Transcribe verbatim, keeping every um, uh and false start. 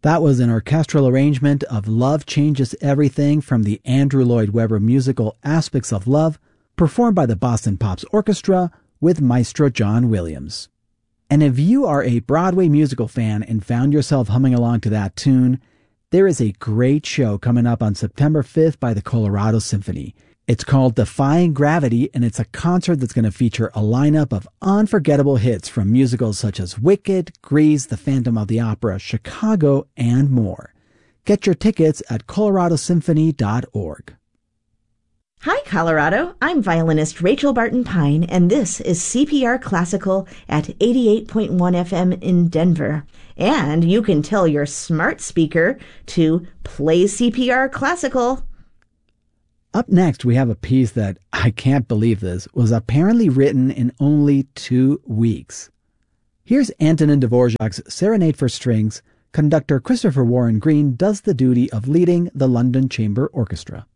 That was an orchestral arrangement of Love Changes Everything from the Andrew Lloyd Webber musical Aspects of Love, performed by the Boston Pops Orchestra with Maestro John Williams. And if you are a Broadway musical fan and found yourself humming along to that tune, there is a great show coming up on September fifth by the Colorado Symphony. It's called Defying Gravity, and it's a concert that's going to feature a lineup of unforgettable hits from musicals such as Wicked, Grease, The Phantom of the Opera, Chicago, and more. Get your tickets at colorado symphony dot org. Hi, Colorado. I'm violinist Rachel Barton Pine, and this is C P R Classical at eighty-eight point one F M in Denver. And you can tell your smart speaker to play C P R Classical. Up next, we have a piece that, I can't believe this, was apparently written in only two weeks. Here's Antonin Dvorak's Serenade for Strings. Conductor Christopher Warren Green does the duty of leading the London Chamber Orchestra.